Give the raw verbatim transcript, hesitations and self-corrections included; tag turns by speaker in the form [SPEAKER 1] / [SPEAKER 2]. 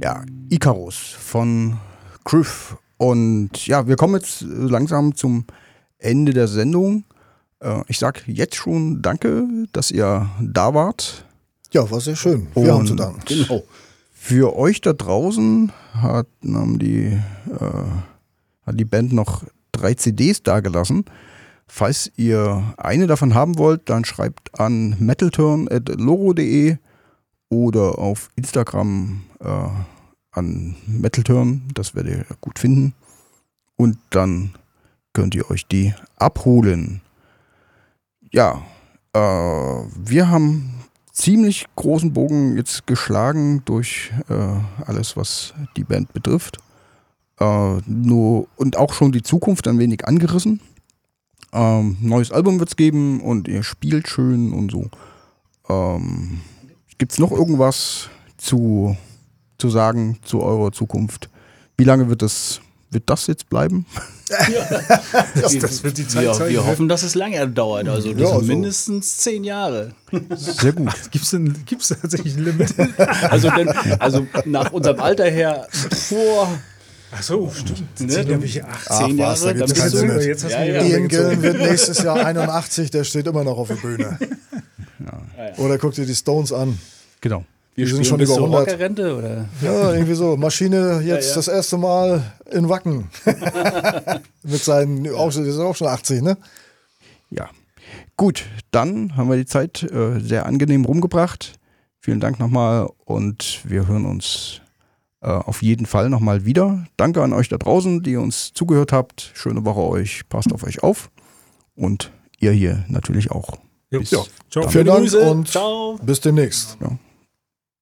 [SPEAKER 1] Ja, Icarus von Cryf. Und ja, wir kommen jetzt langsam zum Ende der Sendung. Äh, ich sag jetzt schon danke, dass ihr da wart.
[SPEAKER 2] Ja, war sehr schön. Wir
[SPEAKER 1] Und
[SPEAKER 2] haben zu danken.
[SPEAKER 1] Genau. Für euch da draußen hat, haben die, äh, hat die Band noch drei C Ds dagelassen. Falls ihr eine davon haben wollt, dann schreibt an metalturn at loro punkt de oder auf Instagram äh, an metalturn, das werdet ihr gut finden. Und dann könnt ihr euch die abholen. Ja, äh, wir haben ziemlich großen Bogen jetzt geschlagen durch äh, alles, was die Band betrifft. Äh, nur, und auch schon die Zukunft ein wenig angerissen. Ähm, neues Album wird es geben und ihr spielt schön und so. Ähm, Gibt es noch irgendwas zu, zu sagen zu eurer Zukunft? Wie lange wird das, wird das jetzt bleiben?
[SPEAKER 3] Ja. das, das wird die Zeit wir, zeigen. Wir hoffen, dass es lange dauert. Also, das
[SPEAKER 2] ja,
[SPEAKER 3] sind
[SPEAKER 2] also
[SPEAKER 3] mindestens zehn Jahre.
[SPEAKER 1] Sehr gut.
[SPEAKER 4] Gibt es tatsächlich ein Limit?
[SPEAKER 3] also, denn, also nach unserem Alter her vor.
[SPEAKER 4] Ach so, stimmt.
[SPEAKER 3] Ne,
[SPEAKER 4] zehn Jahre, ich
[SPEAKER 3] zehn Jahre,
[SPEAKER 2] da gibt's kein Limit.
[SPEAKER 4] Jetzt hast
[SPEAKER 3] ja,
[SPEAKER 4] du
[SPEAKER 3] ja.
[SPEAKER 2] Ian Gillan wird nächstes Jahr einundachtzig, der steht immer noch auf der Bühne.
[SPEAKER 1] Ja.
[SPEAKER 2] Oder guck dir die Stones an.
[SPEAKER 1] Genau.
[SPEAKER 3] Wir
[SPEAKER 2] Die sind
[SPEAKER 3] spielen
[SPEAKER 2] schon
[SPEAKER 3] bis
[SPEAKER 2] über
[SPEAKER 3] zur
[SPEAKER 2] hundert.
[SPEAKER 3] Rockerrente, oder?
[SPEAKER 2] Ja, irgendwie so. Maschine jetzt
[SPEAKER 3] Ja, ja.
[SPEAKER 2] das erste Mal in Wacken. Mit seinen, auch, schon- die sind auch schon achtzig, ne?
[SPEAKER 1] Ja. Gut, dann haben wir die Zeit äh, sehr angenehm rumgebracht. Vielen Dank nochmal und wir hören uns äh, auf jeden Fall nochmal wieder. Danke an euch da draußen, die uns zugehört habt. Schöne Woche euch. Passt auf euch auf. Und ihr hier natürlich auch.
[SPEAKER 4] Ja.
[SPEAKER 1] Bis
[SPEAKER 4] Ja. Ciao.
[SPEAKER 1] dann.
[SPEAKER 2] Vielen Dank
[SPEAKER 3] Grüße.
[SPEAKER 2] und
[SPEAKER 3] Ciao.
[SPEAKER 2] bis demnächst.
[SPEAKER 1] Ja.